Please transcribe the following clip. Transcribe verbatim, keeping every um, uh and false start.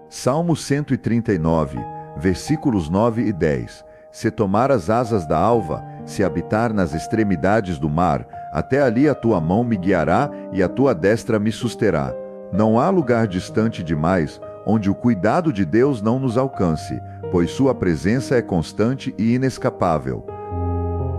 Salmo cento e trinta e nove, versículos nove e dez. Se tomar as asas da alva, se habitar nas extremidades do mar, até ali a tua mão me guiará e a tua destra me susterá. Não há lugar distante demais onde o cuidado de Deus não nos alcance, pois sua presença é constante e inescapável.